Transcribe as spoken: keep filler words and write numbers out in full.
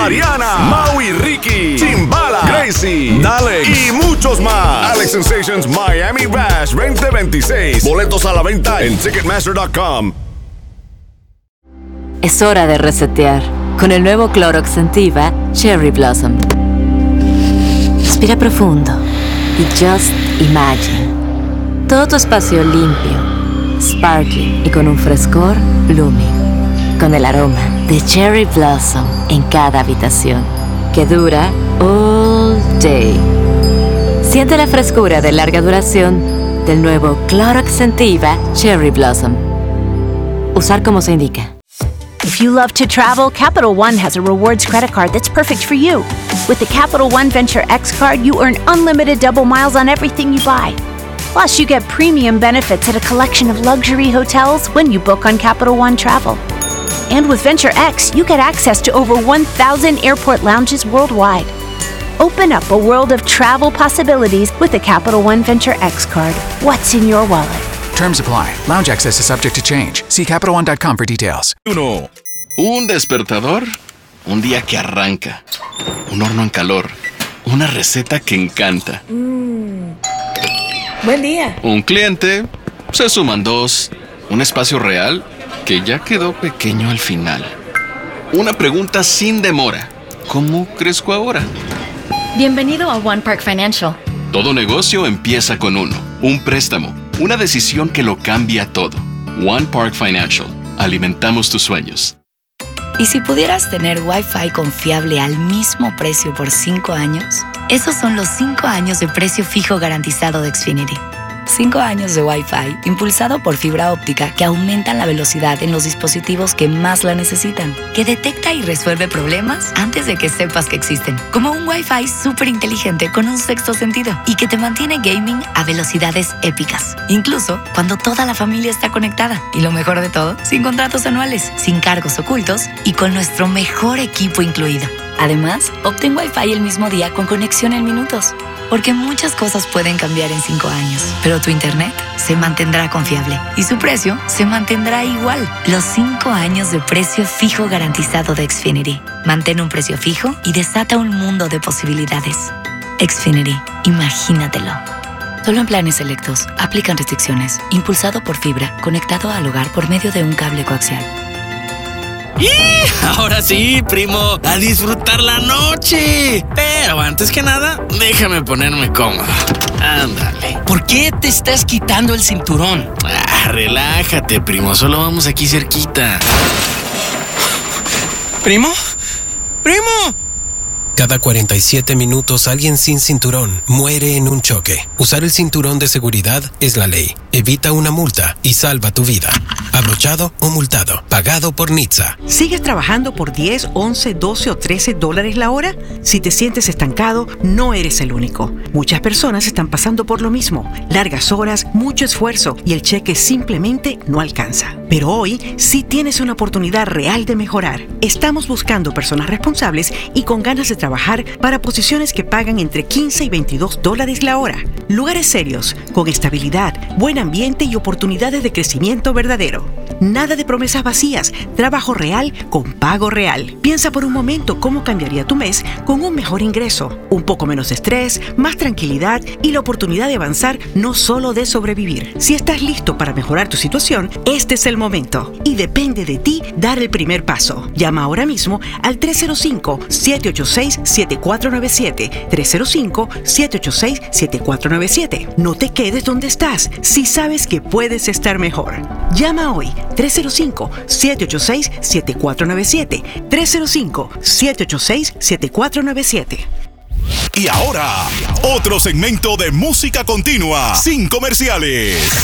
Mariana, Mau y Ricky, Chimbala, Gracie, Dalex y muchos más. Alex Sensations Miami Bash veinte veintiséis. Boletos a la venta en ticketmaster punto com. Es hora de resetear con el nuevo Clorox Scentiva Cherry Blossom. Respira profundo y just imagine todo tu espacio limpio, sparkling y con un frescor blooming, con el aroma de Cherry Blossom en cada habitación, que dura all day. Siente la frescura de larga duración del nuevo Clorox Scentiva Cherry Blossom. Usar como se indica. If you love to travel, Capital One has a rewards credit card that's perfect for you. With the Capital One Venture X card, you earn unlimited double miles on everything you buy. Plus, you get premium benefits at a collection of luxury hotels when you book on Capital One Travel. And with Venture X, you get access to over one thousand airport lounges worldwide. Open up a world of travel possibilities with the Capital One Venture X card. What's in your wallet? Terms apply. Lounge access is subject to change. See Capital One dot com for details. Uno. Un despertador. Un día que arranca. Un horno en calor. Una receta que encanta. Mm. Buen día. Un cliente. Se suman dos. Un espacio real que ya quedó pequeño al final. Una pregunta sin demora. ¿Cómo crezco ahora? Bienvenido a One Park Financial. Todo negocio empieza con uno. Un préstamo. Una decisión que lo cambia todo. One Park Financial. Alimentamos tus sueños. ¿Y si pudieras tener Wi-Fi confiable al mismo precio por cinco años? Esos son los cinco años de precio fijo garantizado de Xfinity. cinco años de Wi-Fi impulsado por fibra óptica que aumentan la velocidad en los dispositivos que más la necesitan, que detecta y resuelve problemas antes de que sepas que existen, como un Wi-Fi súper inteligente con un sexto sentido y que te mantiene gaming a velocidades épicas, incluso cuando toda la familia está conectada. Y lo mejor de todo, sin contratos anuales, sin cargos ocultos y con nuestro mejor equipo incluido. Además, obtén Wi-Fi el mismo día con conexión en minutos. Porque muchas cosas pueden cambiar en cinco años, pero tu internet se mantendrá confiable y su precio se mantendrá igual. Los cinco años de precio fijo garantizado de Xfinity. Mantén un precio fijo y desata un mundo de posibilidades. Xfinity, imagínatelo. Solo en planes selectos. Aplican restricciones. Impulsado por fibra, conectado al hogar por medio de un cable coaxial. ¡Y! Ahora sí, primo, a disfrutar la noche. Pero antes que nada, déjame ponerme cómodo. Ándale. ¿Por qué te estás quitando el cinturón? Ah, relájate, primo, solo vamos aquí cerquita. ¿Primo? ¡Primo! Cada cuarenta y siete minutos alguien sin cinturón muere en un choque. Usar el cinturón de seguridad es la ley. Evita una multa y salva tu vida. Abrochado o multado. Pagado por N H T S A. ¿Sigues trabajando por diez, once, doce o trece dólares la hora? Si te sientes estancado, no eres el único. Muchas personas están pasando por lo mismo. Largas horas, mucho esfuerzo y el cheque simplemente no alcanza. Pero hoy sí tienes una oportunidad real de mejorar. Estamos buscando personas responsables y con ganas de trabajar para posiciones que pagan entre quince y veintidós dólares la hora. Lugares serios, con estabilidad, buen ambiente y oportunidades de crecimiento verdadero. Nada de promesas vacías, trabajo real con pago real. Piensa por un momento cómo cambiaría tu mes con un mejor ingreso, un poco menos de estrés, más tranquilidad y la oportunidad de avanzar, no solo de sobrevivir. Si estás listo para mejorar tu situación, este es el momento y depende de ti dar el primer paso. Llama ahora mismo al tres cero cinco, siete ocho seis, siete cuatro nueve siete, tres cero cinco, siete ocho seis, siete cuatro nueve siete. No te quedes donde estás si sabes que puedes estar mejor. Llama hoy tres cero cinco, siete ocho seis, siete cuatro nueve siete, tres cero cinco, siete ocho seis, siete cuatro nueve siete. Y ahora, otro segmento de música continua, sin comerciales.